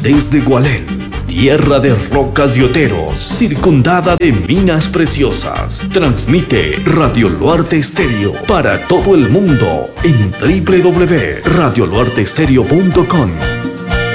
Desde Gualén, tierra de rocas y oteros, circundada de minas preciosas, transmite Radio Luarte Estéreo para todo el mundo en www.radioluarteestereo.com.